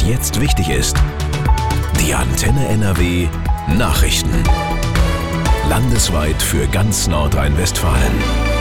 jetzt wichtig ist. Die Antenne NRW Nachrichten. Landesweit für ganz Nordrhein-Westfalen.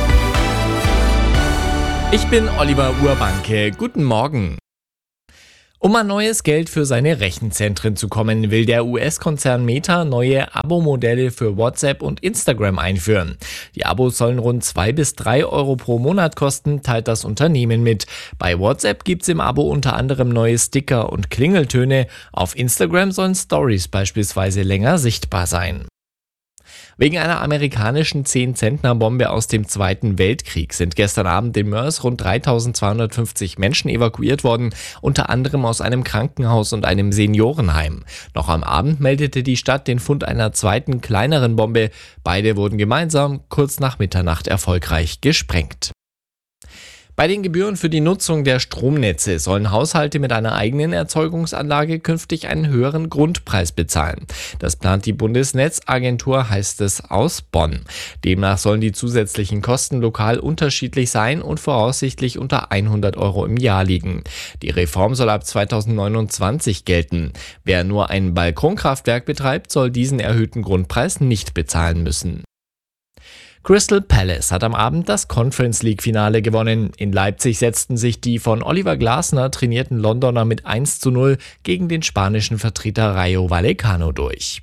Ich bin Oliver Urbanke. Guten Morgen. Um an neues Geld für seine Rechenzentren zu kommen, will der US-Konzern Meta neue Abo-Modelle für WhatsApp und Instagram einführen. Die Abos sollen rund 2 bis 3 Euro pro Monat kosten, teilt das Unternehmen mit. Bei WhatsApp gibt's im Abo unter anderem neue Sticker und Klingeltöne. Auf Instagram sollen Stories beispielsweise länger sichtbar sein. Wegen einer amerikanischen 10-Zentner-Bombe aus dem Zweiten Weltkrieg sind gestern Abend in Moers rund 3250 Menschen evakuiert worden, unter anderem aus einem Krankenhaus und einem Seniorenheim. Noch am Abend meldete die Stadt den Fund einer zweiten, kleineren Bombe. Beide wurden gemeinsam kurz nach Mitternacht erfolgreich gesprengt. Bei den Gebühren für die Nutzung der Stromnetze sollen Haushalte mit einer eigenen Erzeugungsanlage künftig einen höheren Grundpreis bezahlen. Das plant die Bundesnetzagentur, heißt es aus Bonn. Demnach sollen die zusätzlichen Kosten lokal unterschiedlich sein und voraussichtlich unter 100 Euro im Jahr liegen. Die Reform soll ab 2029 gelten. Wer nur ein Balkonkraftwerk betreibt, soll diesen erhöhten Grundpreis nicht bezahlen müssen. Crystal Palace hat am Abend das Conference League-Finale gewonnen. In Leipzig setzten sich die von Oliver Glasner trainierten Londoner mit 1:0 gegen den spanischen Vertreter Rayo Vallecano durch.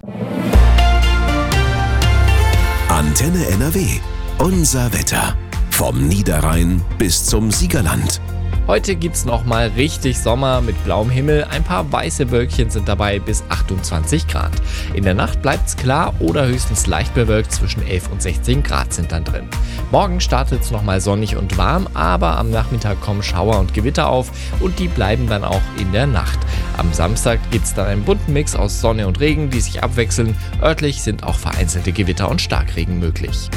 Antenne NRW. Unser Wetter. Vom Niederrhein bis zum Siegerland. Heute gibt's nochmal richtig Sommer mit blauem Himmel. Ein paar weiße Wölkchen sind dabei bis 28 Grad. In der Nacht bleibt's klar oder höchstens leicht bewölkt. Zwischen 11 und 16 Grad sind dann drin. Morgen startet's nochmal sonnig und warm, aber am Nachmittag kommen Schauer und Gewitter auf und die bleiben dann auch in der Nacht. Am Samstag gibt's dann einen bunten Mix aus Sonne und Regen, die sich abwechseln. Örtlich sind auch vereinzelte Gewitter und Starkregen möglich.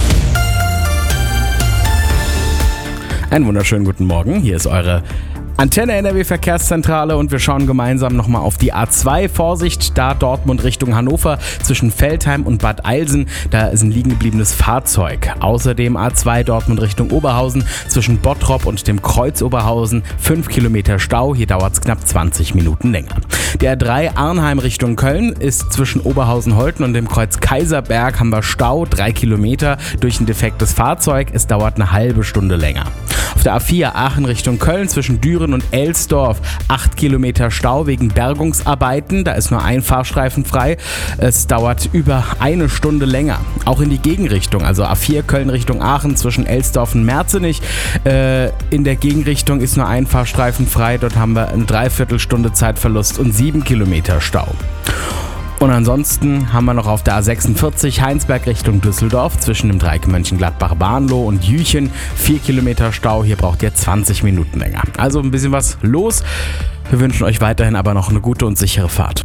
Einen wunderschönen guten Morgen, hier ist eure Antenne NRW Verkehrszentrale und wir schauen gemeinsam nochmal auf die A2. Vorsicht, da Dortmund Richtung Hannover zwischen Veltheim und Bad Eilsen, da ist ein liegen gebliebenes Fahrzeug. Außerdem A2 Dortmund Richtung Oberhausen zwischen Bottrop und dem Kreuz Oberhausen 5 Kilometer Stau, hier dauert es knapp 20 Minuten länger. Der A3 Arnheim Richtung Köln ist zwischen Oberhausen-Holten und dem Kreuz Kaiserberg haben wir Stau, 3 Kilometer durch ein defektes Fahrzeug, es dauert eine halbe Stunde länger. Auf der A4 Aachen Richtung Köln zwischen Düren und Elsdorf 8 Kilometer Stau wegen Bergungsarbeiten. Da ist nur ein Fahrstreifen frei. Es dauert über eine Stunde länger. Auch in die Gegenrichtung, also A4 Köln Richtung Aachen zwischen Elsdorf und Merzenich. In der Gegenrichtung ist nur ein Fahrstreifen frei. Dort haben wir eine Dreiviertelstunde Zeitverlust und 7 Kilometer Stau. Und ansonsten haben wir noch auf der A46 Heinsberg Richtung Düsseldorf zwischen dem Dreieck Mönchengladbach-Bahnloh und Jüchen 4 Kilometer Stau. Hier braucht ihr 20 Minuten länger. Also ein bisschen was los. Wir wünschen euch weiterhin aber noch eine gute und sichere Fahrt.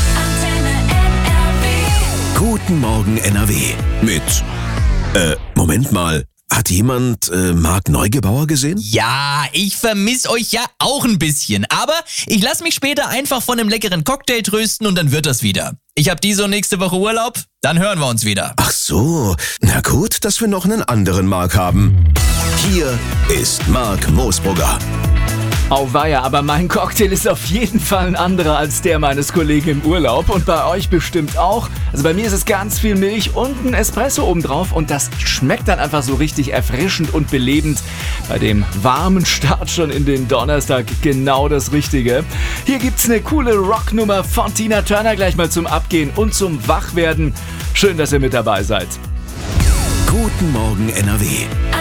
Guten Morgen NRW. Mit Moment mal. Hat jemand Marc Neugebauer gesehen? Ja, ich vermisse euch ja auch ein bisschen. Aber ich lasse mich später einfach von einem leckeren Cocktail trösten und dann wird das wieder. Ich habe diese und nächste Woche Urlaub, dann hören wir uns wieder. Ach so, na gut, dass wir noch einen anderen Marc haben. Hier ist Marc Moosbrugger. Auweia, aber mein Cocktail ist auf jeden Fall ein anderer als der meines Kollegen im Urlaub und bei euch bestimmt auch. Also bei mir ist es ganz viel Milch und ein Espresso obendrauf und das schmeckt dann einfach so richtig erfrischend und belebend. Bei dem warmen Start schon in den Donnerstag genau das Richtige. Hier gibt's eine coole Rocknummer von Tina Turner gleich mal zum Abgehen und zum Wachwerden. Schön, dass ihr mit dabei seid. Guten Morgen NRW.